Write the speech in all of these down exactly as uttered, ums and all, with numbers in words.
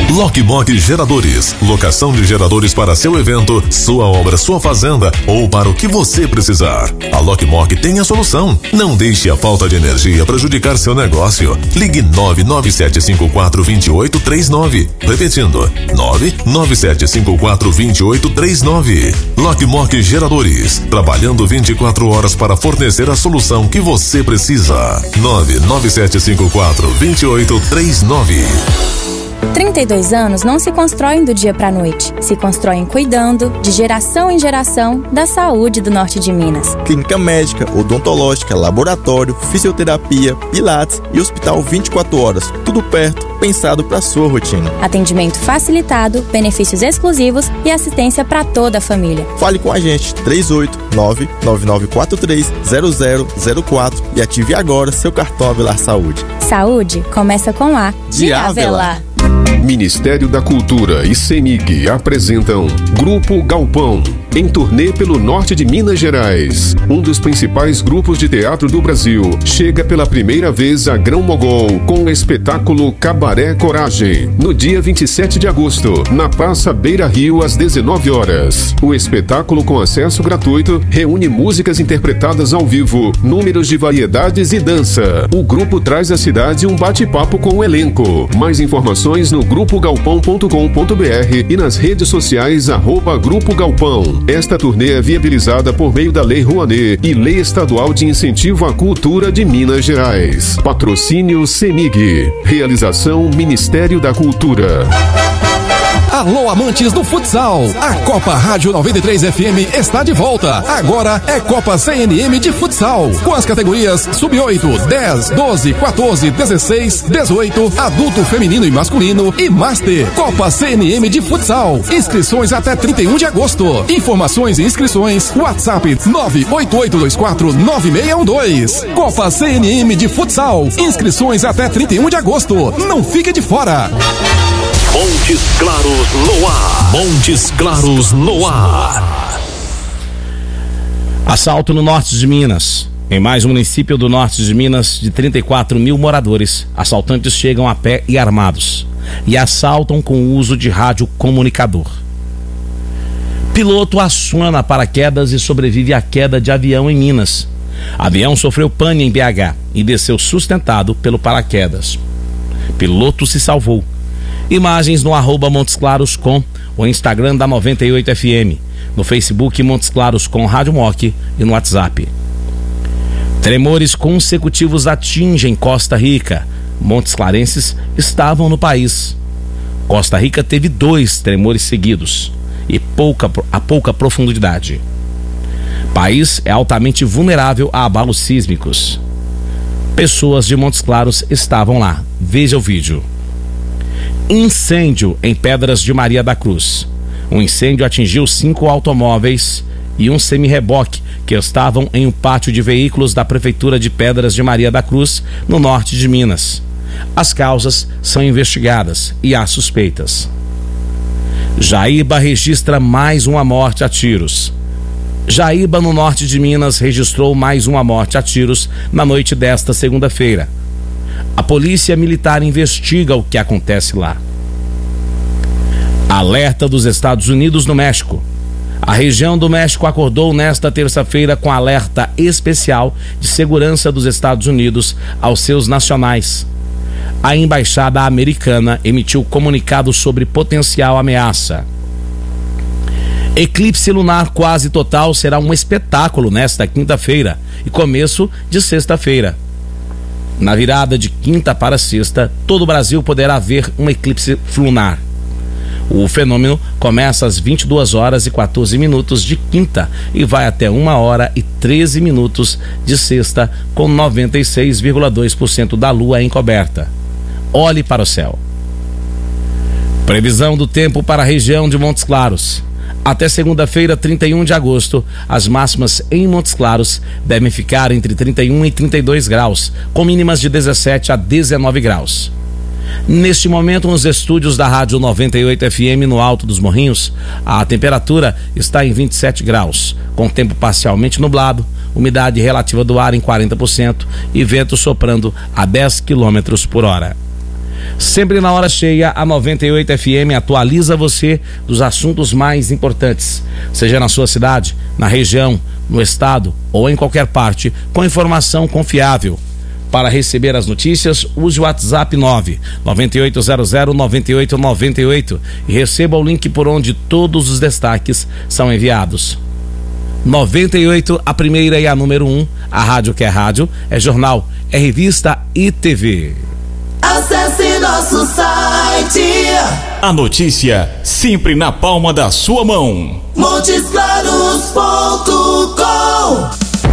Lockmog Geradores, locação de geradores para seu evento, sua obra, sua fazenda ou para o que você precisar. A Lockmog tem a solução. Não deixe a falta de energia prejudicar seu negócio. Ligue nove nove sete cinco quatro dois oito três nove. Repetindo, nove nove sete cinco quatro dois oito três nove. Lockmog Geradores, trabalhando vinte e quatro horas para fornecer a solução que você precisa. nove nove sete cinco quatro dois oito três nove. trinta e dois anos não se constroem do dia para a noite. Se constroem cuidando, de geração em geração, da saúde do norte de Minas. Clínica médica, odontológica, laboratório, fisioterapia, pilates e hospital vinte e quatro horas. Tudo perto, pensado para sua rotina. Atendimento facilitado, benefícios exclusivos e assistência para toda a família. Fale com a gente, três oito nove nove nove quatro três zero zero zero quatro e ative agora seu cartão Avelar Saúde. Saúde começa com A de Avelar. Ministério da Cultura e CEMIG apresentam Grupo Galpão, em turnê pelo norte de Minas Gerais. Um dos principais grupos de teatro do Brasil chega pela primeira vez a Grão-Mogol com o espetáculo Cabaré Coragem, no dia vinte e sete de agosto, na Praça Beira Rio, às dezenove horas. O espetáculo, com acesso gratuito, reúne músicas interpretadas ao vivo, números de variedades e dança. O grupo traz à cidade um bate-papo com o elenco. Mais informações no grupo galpão ponto com ponto br e nas redes sociais arroba Grupo Galpão. Esta turnê é viabilizada por meio da Lei Rouanet e Lei Estadual de Incentivo à Cultura de Minas Gerais. Patrocínio CEMIG. Realização Ministério da Cultura. Alô, amantes do futsal! A Copa Rádio noventa e três F M está de volta. Agora é Copa C N M de futsal, com as categorias sub oito, dez, doze, quatorze, dezesseis, dezoito, adulto feminino e masculino e Master. Copa C N M de futsal. Inscrições até trinta e um de agosto. Informações e inscrições, WhatsApp nove oito oito dois quatro nove seis um dois. Copa C N M de futsal. Inscrições até trinta e um de agosto. Não fique de fora. Montes Claros no ar. Montes Claros no ar. Assalto no norte de Minas. Em mais um município do norte de Minas, de trinta e quatro mil moradores, assaltantes chegam a pé e armados e assaltam com o uso de rádio comunicador. Piloto aciona paraquedas e sobrevive à queda de avião em Minas. Avião sofreu pane em B H e desceu sustentado pelo paraquedas. Piloto se salvou. Imagens no arroba Montes Claros com o Instagram da noventa e oito F M, no Facebook Montes Claros com Rádio Moc e no WhatsApp. Tremores consecutivos atingem Costa Rica. Montes Clarenses estavam no país. Costa Rica teve dois tremores seguidos e pouca, a pouca profundidade. País é altamente vulnerável a abalos sísmicos. Pessoas de Montes Claros estavam lá. Veja o vídeo. Incêndio em Pedras de Maria da Cruz. Um incêndio atingiu cinco automóveis e um semi-reboque que estavam em um pátio de veículos da Prefeitura de Pedras de Maria da Cruz, no norte de Minas. As causas são investigadas e há suspeitas. Jaíba registra mais uma morte a tiros. Jaíba, no norte de Minas, registrou mais uma morte a tiros na noite desta segunda-feira. A polícia militar investiga o que acontece lá. Alerta dos Estados Unidos no México. A região do México acordou nesta terça-feira com alerta especial de segurança dos Estados Unidos aos seus nacionais. A embaixada americana emitiu comunicado sobre potencial ameaça. Eclipse lunar quase total será um espetáculo nesta quinta-feira e começo de sexta-feira. Na virada de quinta para sexta, todo o Brasil poderá ver um eclipse lunar. O fenômeno começa às vinte e duas horas e quatorze minutos de quinta e vai até uma hora e treze minutos de sexta, com noventa e seis vírgula dois por cento da lua encoberta. Olhe para o céu. Previsão do tempo para a região de Montes Claros. Até segunda-feira, trinta e um de agosto, as máximas em Montes Claros devem ficar entre trinta e um e trinta e dois graus, com mínimas de dezessete a dezenove graus. Neste momento, nos estúdios da Rádio noventa e oito F M, no Alto dos Morrinhos, a temperatura está em vinte e sete graus, com tempo parcialmente nublado, umidade relativa do ar em quarenta por cento e vento soprando a dez quilômetros por hora. Sempre na hora cheia, a noventa e oito F M atualiza você dos assuntos mais importantes, seja na sua cidade, na região, no estado ou em qualquer parte, com informação confiável. Para receber as notícias, use o WhatsApp nove nove oito zero zero nove oito nove oito e receba o link por onde todos os destaques são enviados. noventa e oito, a primeira e a número um, a rádio que é rádio, é jornal, é revista e T V. Acesse nosso site. A notícia sempre na palma da sua mão. montes claros ponto com.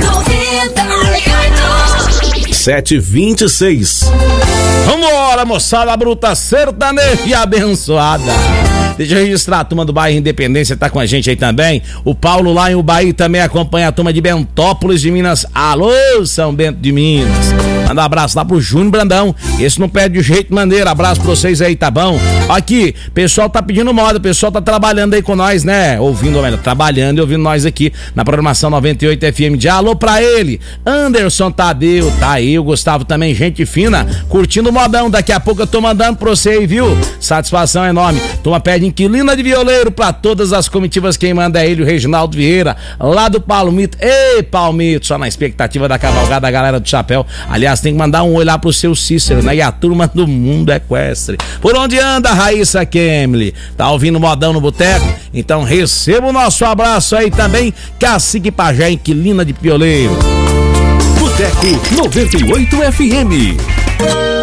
sete e vinte e seis. Vambora, moçada bruta, sertaneja e abençoada. Deixa eu registrar a turma do bairro Independência, tá com a gente aí também. O Paulo lá em Ubaí também acompanha a turma de Bentópolis de Minas. Alô, São Bento de Minas. Manda um abraço lá pro Júnior Brandão. Esse não perde de jeito maneiro. Abraço pra vocês aí, tá bom? Aqui, pessoal tá pedindo moda, o pessoal tá trabalhando aí com nós, né? Ouvindo, melhor, trabalhando e ouvindo nós aqui na programação noventa e oito F M. De alô pra ele, Anderson Tadeu, tá aí, o Gustavo também, gente fina, curtindo o modão. Daqui a pouco eu tô mandando pra você aí, viu? Satisfação enorme. Turma pede inquilina de violeiro pra todas as comitivas. Quem manda é ele, o Reginaldo Vieira, lá do Palmito. Ei, Palmito, só na expectativa da cavalgada da galera do chapéu. Aliás, tem que mandar um olhar pro seu Cícero, né? E a turma do mundo equestre. Por onde anda, Raíssa Kemily? Tá ouvindo modão no boteco? Então receba o nosso abraço aí também, Cacique Pajé, inquilina de violeiro. Boteco noventa e oito F M.